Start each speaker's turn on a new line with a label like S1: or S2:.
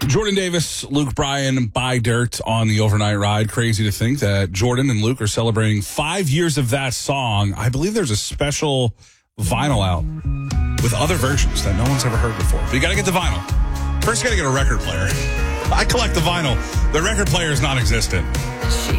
S1: Jordan Davis, Luke Bryan, Buy Dirt on the overnight ride. Crazy to think that Jordan and Luke are celebrating 5 years of that song. I believe there's a special vinyl out with other versions that no one's ever heard before. But you got to get the vinyl. First, you got to get a record player. I collect the vinyl. The record player is non-existent.